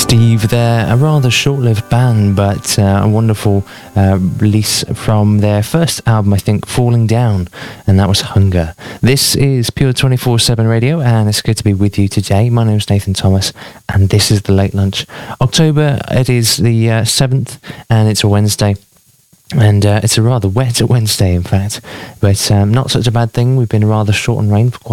Steve there, a rather short-lived band, but a wonderful release from their first album, I think, Falling Down, and that was Hunger. This is Pure 24/7 Radio, and it's good to be with you today. My name is Nathan Thomas, and this is The Late Lunch. October, it is the 7th, and it's a Wednesday. And it's a rather wet Wednesday, in fact, but not such a bad thing. We've been rather short on rain for quite